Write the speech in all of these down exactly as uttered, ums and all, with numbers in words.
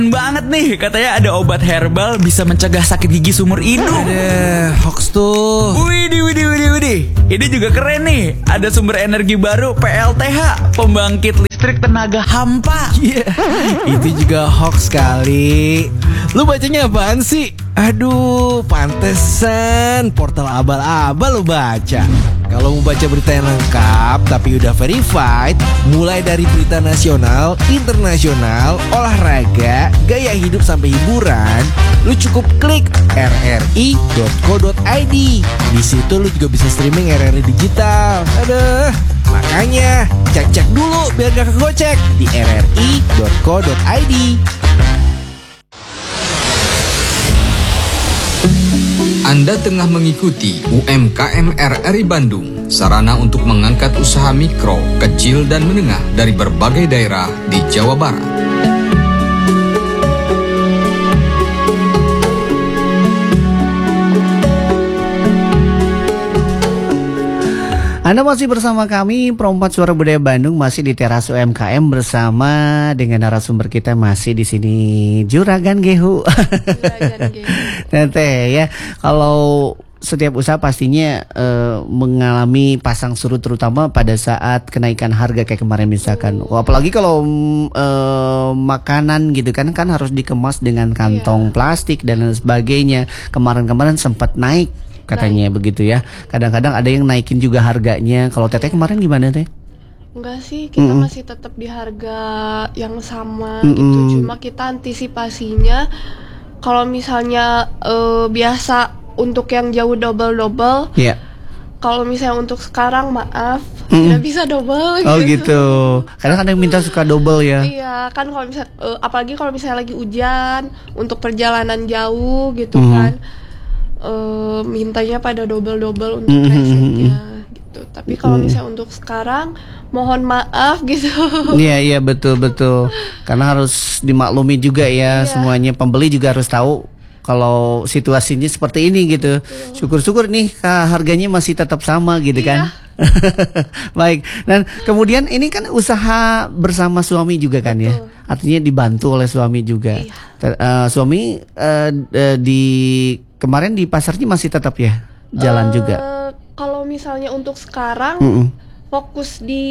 Banget nih, katanya ada obat herbal bisa mencegah sakit gigi seumur hidup. Ada hoax tuh. Widih, widih, widih, widih. Ini juga keren nih. Ada sumber energi baru P L T H, pembangkit listrik tenaga hampa. Iya, yeah. Itu juga hoax kali. Lu bacanya apaan sih? Aduh, pantesan portal abal-abal lu baca. Kalau mau baca berita yang lengkap tapi udah verified, mulai dari berita nasional, internasional, olahraga, gaya hidup sampai hiburan, lu cukup klik r r i dot co dot i d. Di situ lu juga bisa streaming R R I digital. Aduh, makanya cek-cek dulu biar gak kegocek di r r i dot co dot i d. Anda tengah mengikuti U M K M R R I Bandung, sarana untuk mengangkat usaha mikro, kecil, dan menengah dari berbagai daerah di Jawa Barat. Anda masih bersama kami, Perompat Suara Budaya Bandung, masih di teras U M K M bersama dengan narasumber kita masih di sini, Juragan Gehu. Juragan Gehu. Nanti ya, kalau setiap usaha pastinya uh, mengalami pasang surut, terutama pada saat kenaikan harga kayak kemarin misalkan. Oh, apalagi kalau uh, makanan gitu kan kan harus dikemas dengan kantong yeah. plastik dan lain sebagainya. Kemarin-kemarin sempat naik katanya. Naik. Begitu ya. Kadang-kadang ada yang naikin juga harganya. Kalau Teteh kemarin gimana Teh? Enggak sih, kita mm-hmm. masih tetap di harga yang sama mm-hmm. gitu. Cuma kita antisipasinya kalau misalnya uh, biasa untuk yang jauh double-double, yeah. kalau misalnya untuk sekarang maaf mm. tidak bisa double. Oh gitu. gitu. Kadang ada yang minta suka double ya. Iya kan, kalau misalnya uh, apalagi kalau misalnya lagi hujan untuk perjalanan jauh gitu mm. kan, uh, mintanya pada double-double untuk mm-hmm. resetnya gitu. Tapi kalau mm. misalnya untuk sekarang, mohon maaf gitu. Iya iya betul betul. Karena harus dimaklumi juga ya, yeah. semuanya pembeli juga harus tahu kalau situasinya seperti ini gitu. Betul. Syukur-syukur nih harganya masih tetap sama gitu iya. kan. Baik. Dan kemudian ini kan usaha bersama suami juga kan. Betul. Ya. Artinya dibantu oleh suami juga. Iya. Uh, suami uh, uh, di kemarin di pasarnya masih tetap ya jalan uh, juga. Kalau misalnya untuk sekarang Mm-mm. fokus di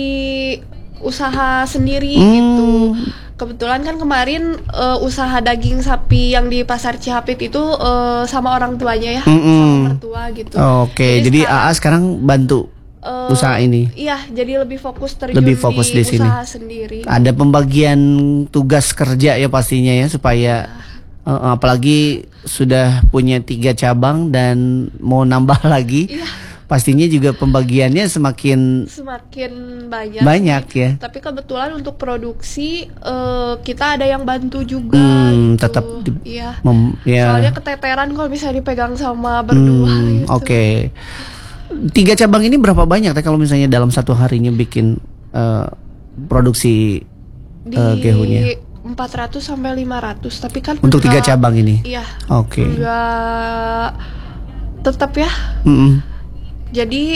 usaha sendiri mm. gitu. Kebetulan kan kemarin uh, usaha daging sapi yang di Pasar Cihapit itu uh, sama orang tuanya ya, mm-mm. sama mertua gitu. Oke, okay. jadi, jadi sekarang, A A sekarang bantu uh, usaha ini. Iya, jadi lebih fokus terjun lebih fokus di, di sini. usaha sendiri. Ada pembagian tugas kerja ya pastinya ya, supaya ya. Uh, apalagi sudah punya tiga cabang dan mau nambah lagi. Iya. Pastinya juga pembagiannya semakin semakin banyak. Banyak ya. Tapi kebetulan untuk produksi uh, kita ada yang bantu juga. Hmm, gitu. Tetap. Di, iya. Mem, ya. Soalnya keteteran kalau misalnya dipegang sama berdua. Hmm, gitu. Oke. Okay. Tiga cabang ini berapa banyak teh kalau misalnya dalam satu harinya bikin uh, produksi uh, gehunya? empat ratus sampai lima ratus. Tapi kan untuk tiga cabang ini. Iya. Oke. Okay. Enggak tetap ya. Mm-mm. Jadi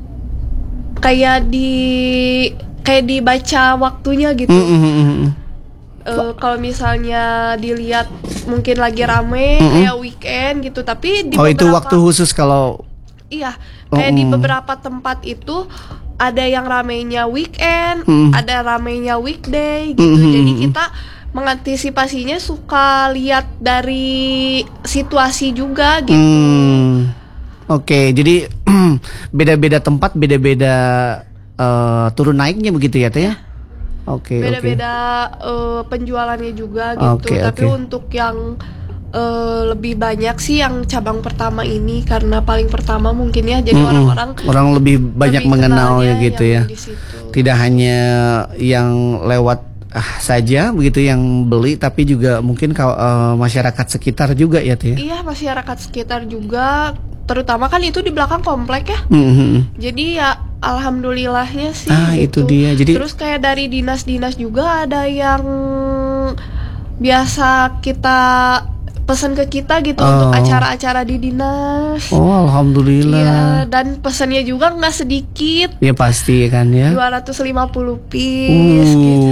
kayak di kayak dibaca waktunya gitu. Mm-hmm. Uh, kalau misalnya dilihat mungkin lagi rame mm-hmm. kayak weekend gitu, tapi di oh beberapa, itu waktu khusus kalau iya kayak mm-hmm. di beberapa tempat itu ada yang ramenya weekend, mm-hmm. ada ramenya weekday gitu. Mm-hmm. Jadi kita mengantisipasinya suka lihat dari situasi juga gitu. Mm. Oke, jadi beda-beda tempat, beda-beda uh, turun naiknya begitu ya, Teh ya? Oke, beda-beda okay. uh, penjualannya juga gitu. Okay, Tapi okay. untuk yang uh, lebih banyak sih yang cabang pertama ini, karena paling pertama mungkin ya, jadi mm-hmm. orang-orang orang lebih banyak lebih mengenalnya gitu ya. Tidak hanya yang lewat ah, saja begitu yang beli, tapi juga mungkin kalau uh, masyarakat sekitar juga ya, Teh. Iya, masyarakat sekitar juga. Terutama kan itu di belakang komplek ya, mm-hmm. jadi ya alhamdulillahnya sih. Ah gitu. itu dia. Jadi terus kayak dari dinas-dinas juga ada yang biasa kita pesan ke kita gitu Oh. untuk acara-acara di dinas. Oh, Iya, alhamdulillah. dan pesannya juga nggak sedikit, Ya pasti kan ya. dua ratus lima puluh piece gitu.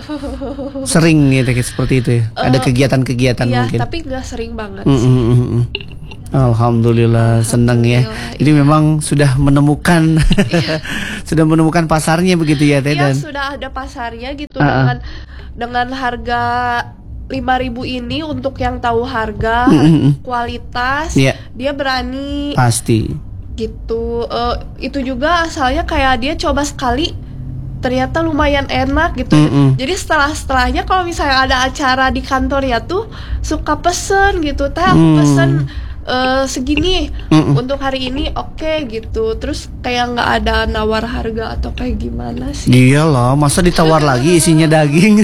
Uh, sering gitu kayak seperti itu ya. Ada Eh, kegiatan-kegiatan Iya, mungkin. tapi nggak sering banget Mm, sih. mm, mm, mm. Alhamdulillah, seneng ya. Alhamdulillah, Jadi memang sudah menemukan sudah menemukan pasarnya begitu ya Teh Iya, dan. sudah ada pasarnya gitu Ah, ah. dengan dengan harga lima ribu ini untuk yang tahu harga, Mm, mm, mm. kualitas, Iya. dia berani Pasti. gitu. Eh, itu juga asalnya kayak dia coba sekali ternyata lumayan enak gitu. Mm-mm. Jadi setelah setelahnya kalau misalnya ada acara di kantor ya tuh suka pesen gitu, teh aku Hmm. pesen eh, segini Mm-mm. untuk hari ini, oke gitu. Terus kayak nggak ada nawar harga atau kayak gimana sih? Iya loh, masa ditawar lagi isinya daging.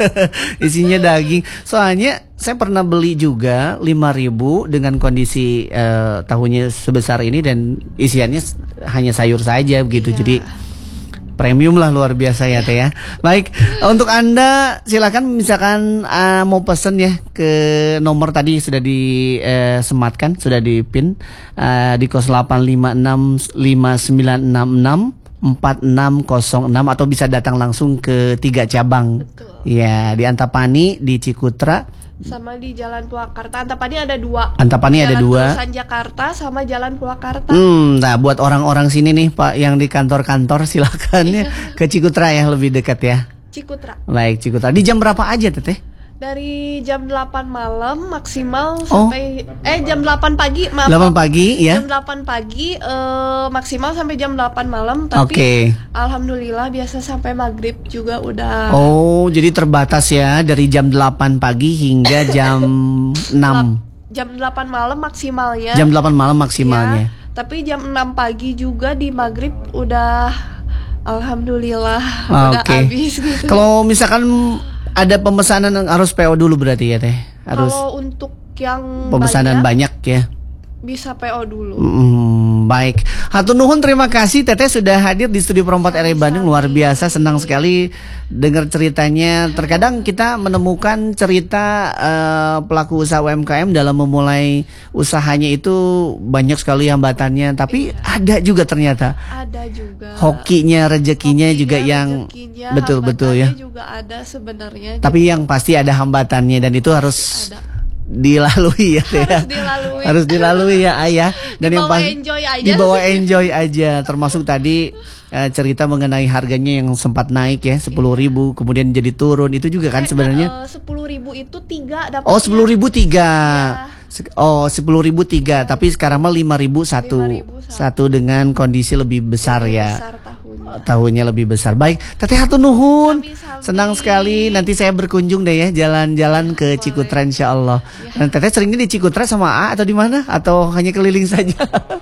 Isinya daging. Soalnya saya pernah beli juga lima ribu dengan kondisi eh, tahunya sebesar ini dan isiannya s- hanya sayur saja begitu. Iya. Jadi premium lah, luar biasa ya Teh ya. Baik, untuk Anda silakan misalkan eh, mau pesen ya ke nomor tadi sudah disematkan, sudah di pin eh, di nol delapan lima enam lima sembilan enam enam empat enam nol enam atau bisa datang langsung ke tiga cabang. Betul. Ya, di Antapani, di Cikutra, Sama di Jalan Purwakarta. Antapani ada dua. Antapani ada Jalan dua. Terusan Jakarta sama Jalan Purwakarta. Hmm, nah buat orang-orang sini nih Pak yang di kantor-kantor silakan ya ke Cikutra ya, lebih dekat ya. Cikutra. Baik, Cikutra. Di jam berapa aja Teteh? Dari jam delapan malam maksimal Oh. sampai eh jam delapan pagi, maaf. delapan pagi ya. Jam delapan pagi eh, maksimal sampai jam delapan malam, tapi Oke. alhamdulillah biasa sampai maghrib juga udah. Oh, jadi terbatas ya dari jam delapan pagi hingga jam enam. Jam delapan malam maksimalnya. Jam delapan malam Ya, maksimalnya. tapi jam enam pagi juga di maghrib udah alhamdulillah udah Oke. habis gitu. Kalau misalkan ada pemesanan yang harus P O dulu berarti ya Teh. Harus Kalau untuk yang pemesanan banyak, banyak ya. bisa P O dulu. Hmm, baik. Hatur nuhun, terima kasih Teteh sudah hadir di Studio Perempat R I Bandung. Luar biasa, senang sekali dengar ceritanya. Terkadang kita menemukan cerita eh, pelaku usaha U M K M dalam memulai usahanya itu banyak sekali hambatannya, tapi ada juga ternyata Ada juga. hokinya, rezekinya Hokinya, juga yang rezekinya, betul-betul ya. hambatannya juga ada sebenarnya. Tapi yang pasti ada hambatannya dan itu harus ada. dilalui ya Teh. Harus dilalui. Harus dilalui ya Ayah. Dan yang Dibawa pasti enjoy aja. dibawa enjoy aja. Termasuk tadi eh, cerita mengenai harganya yang sempat naik ya sepuluh ribu kemudian jadi turun, itu juga kan sebenarnya. Sepuluh ribu itu tiga dapat. Oh, sepuluh ribu tiga. Iya. Se- Oh, sepuluh ribu tiga. Tapi sekarang mah lima ribu satu. lima ribu satu. Satu dengan kondisi lebih besar ya. Besar tahunnya. Tahunnya lebih besar. Baik, Teteh hatur nuhun. Sami-sami. Senang sekali. Nanti saya berkunjung deh ya, jalan-jalan ke Cikutra insya Allah. Dan Teteh seringnya di Cikutra sama A atau di mana? Atau hanya keliling saja?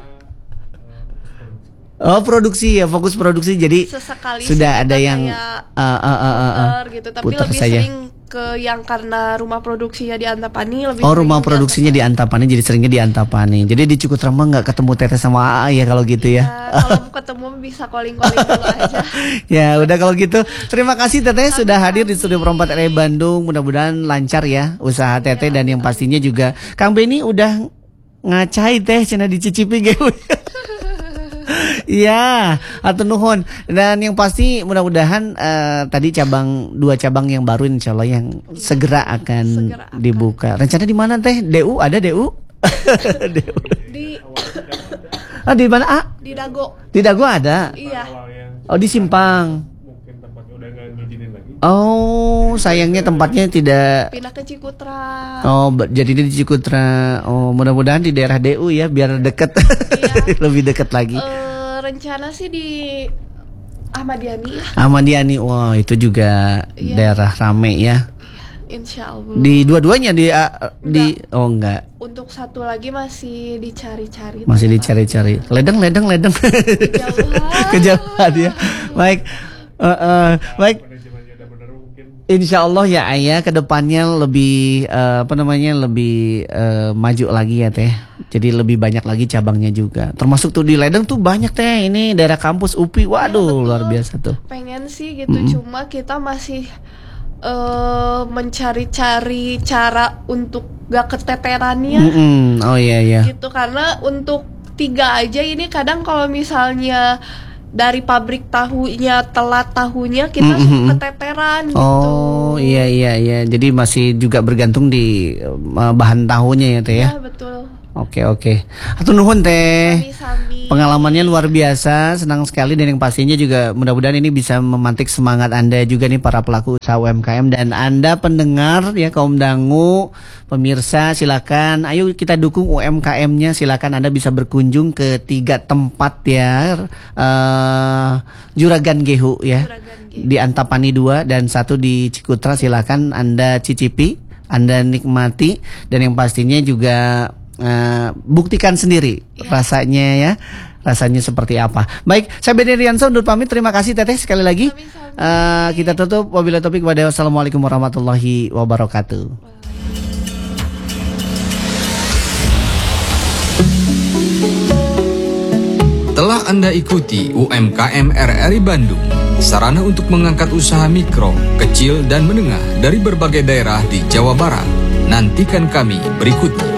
Oh, produksi ya, fokus produksi. Jadi Sesekali sudah sih ada kita yang kayak uh, uh, uh, uh, uh, puter gitu, tapi puter lebih saja. sering ke yang karena rumah produksinya di Antapani lebih Oh, sering rumah di produksinya di Antapani, jadi seringnya di Antapani. Jadi di Cikutra mah nggak ketemu Teteh sama A A ya kalau gitu ya. Antapani. Ya, kalau mau ketemu bisa calling-calling dulu aja. Ya udah kalau gitu, terima kasih Teteh sudah hadir di Studio Perempat R I Bandung. Mudah-mudahan lancar ya usaha Teteh dan yang pastinya juga Kang Beni udah ngacai Teh cina dicicipi gitu. Iya, atur nuhun. Dan yang pasti mudah-mudahan eh, tadi cabang dua cabang yang baru insya Allah yang segera akan Segera akan. dibuka. Rencana di mana Teh? D U ada D U? D U. Di Ah, di mana? Ah, di Dago. di Dago ada. Iya. Oh, di Simpang. Oh, sayangnya tempatnya tidak. Pindah ke Cikutra. Oh, ber- jadi di Cikutra. Oh, mudah-mudahan di daerah D U ya, biar deket, Iya. lebih deket lagi. Eh, rencana sih di Ahmad Yani ya. Ahmad Yani, wah itu juga Iya. daerah rame ya. Insya Allah. Di dua-duanya di ah, di oh enggak, Untuk satu lagi masih dicari-cari. masih dicari-cari. Ledeng, ledeng, ledeng. Kejauhan. Kejauhan ya. Baik, Eh, eh, baik. Insya Allah ya Ayah, kedepannya lebih eh, apa namanya lebih eh, maju lagi ya Teh. Jadi lebih banyak lagi cabangnya juga. Termasuk tuh di Ledeng tuh banyak Teh. Ini daerah kampus U P I. Waduh, betul. luar biasa tuh. Pengen sih gitu, cuma kita masih eh, mencari-cari cara untuk gak keteterannya. Mm-mm. Oh iya iya. Gitu, karena untuk tiga aja ini kadang kalau misalnya dari pabrik tahunya telat tahunya kita Mm-mm. suka keteteran gitu. Oh iya iya iya. Jadi masih juga bergantung di uh, bahan tahunya ya teh ya. Ya betul. Oke oke. Hatur nuhun teh. Sami-sami. Pengalamannya luar biasa, senang sekali dan yang pastinya juga mudah-mudahan ini bisa memantik semangat Anda juga nih para pelaku usaha U M K M dan Anda pendengar ya kaum dangu, pemirsa silakan ayo kita dukung U M K M-nya, silakan Anda bisa berkunjung ke tiga tempat ya. Uh, Juragan Gehu ya. Juragan Gehu. Di Antapani dua dan satu di Cikutra, silakan Anda cicipi, Anda nikmati dan yang pastinya juga Uh, buktikan sendiri ya. rasanya ya, rasanya seperti apa. Baik, saya Benny Rianso undur pamit. Terima kasih Teteh sekali lagi. Uh, kita tutup wabillahi taufik wal Wassalamualaikum warahmatullahi wabarakatuh. Telah Anda ikuti U M K M R R I Bandung, sarana untuk mengangkat usaha mikro, kecil dan menengah dari berbagai daerah di Jawa Barat. Nantikan kami berikutnya.